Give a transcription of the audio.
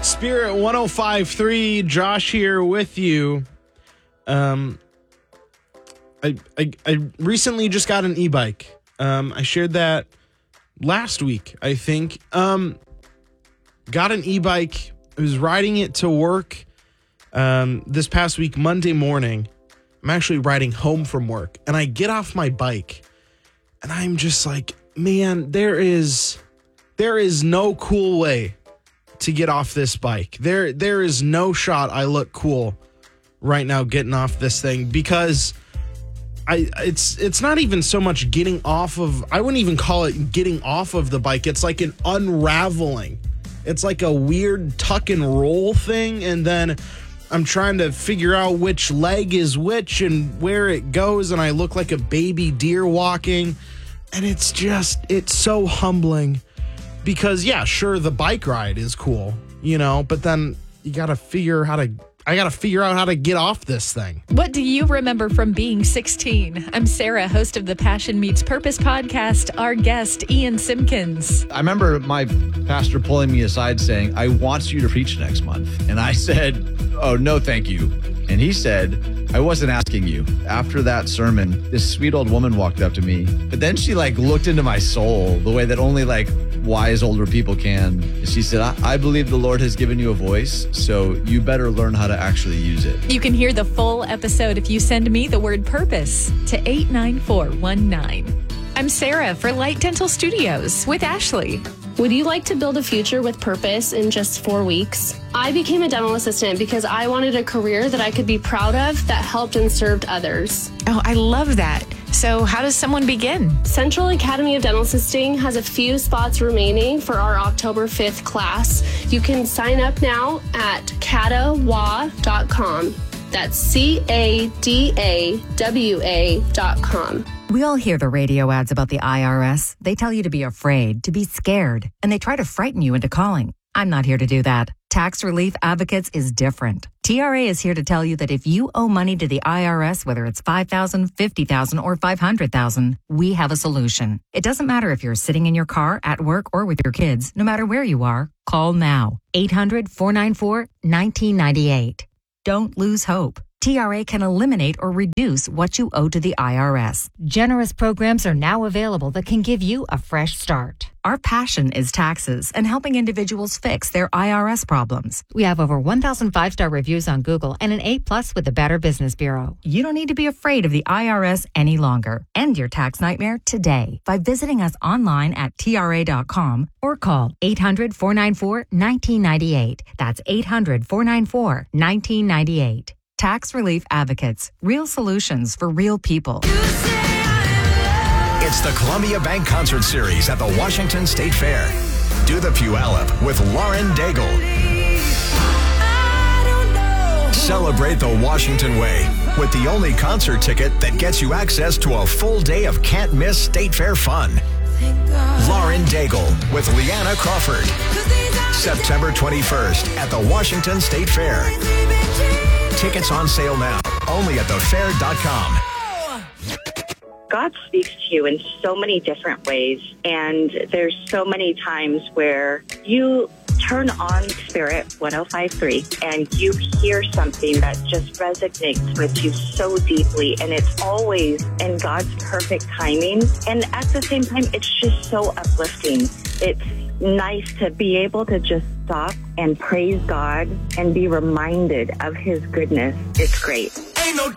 Spirit 105.3, Josh here with you. I recently just got an e-bike. I shared that last week, I think. Got an e-bike. I was riding it to work this past week, Monday morning. I'm actually riding home from work, and I get off my bike, and I'm just like, man, there is no cool way to get off this bike. There is no shot I look cool right now getting off this thing, because it's not even so much getting off of, I wouldn't even call it getting off of the bike. It's like an unraveling. It's like a weird tuck and roll thing, and then I'm trying to figure out which leg is which and where it goes, and I look like a baby deer walking, and it's so humbling. Because, yeah, sure, the bike ride is cool, but then I got to figure out how to get off this thing. What do you remember from being 16? I'm Sarah, host of the Passion Meets Purpose podcast. Our guest, Ian Simpkins. I remember my pastor pulling me aside saying, I want you to preach next month. And I said, oh, no, thank you. And he said, I wasn't asking you. After that sermon, this sweet old woman walked up to me, but then she looked into my soul the way that only wise older people can. She said, I believe the Lord has given you a voice, so you better learn how to actually use it. You can hear the full episode if you send me the word purpose to 89419. I'm Sarah for Light Dental Studios with Ashley. Would you like to build a future with purpose in just 4 weeks? I became a dental assistant because I wanted a career that I could be proud of that helped and served others. Oh, I love that. So how does someone begin? Central Academy of Dental Assisting has a few spots remaining for our October 5th class. You can sign up now at cadawa.com. That's CADAWA.com. We all hear the radio ads about the IRS. They tell you to be afraid, to be scared, and they try to frighten you into calling. I'm not here to do that. Tax Relief Advocates is different. TRA is here to tell you that if you owe money to the IRS, whether it's $5,000, $50,000, or $500,000, we have a solution. It doesn't matter if you're sitting in your car, at work, or with your kids. No matter where you are, call now. 800-494-1998. Don't lose hope. TRA can eliminate or reduce what you owe to the IRS. Generous programs are now available that can give you a fresh start. Our passion is taxes and helping individuals fix their IRS problems. We have over 1,000 5-star reviews on Google and an A+ with the Better Business Bureau. You don't need to be afraid of the IRS any longer. End your tax nightmare today by visiting us online at TRA.com or call 800-494-1998. That's 800-494-1998. Tax Relief Advocates. Real solutions for real people. It's the Columbia Bank Concert Series at the Washington State Fair. Do the Puyallup with Lauren Daigle. Celebrate the Washington way with the only concert ticket that gets you access to a full day of can't-miss State Fair fun. Lauren Daigle with Leanna Crawford. September 21st at the Washington State Fair. Tickets on sale now, only at thefair.com. God speaks to you in so many different ways, and there's so many times where you turn on Spirit 105.3 and you hear something that just resonates with you so deeply, and it's always in God's perfect timing. And at the same time, it's just so uplifting. It's nice to be able to just stop and praise God and be reminded of His goodness. It's great. Ain't no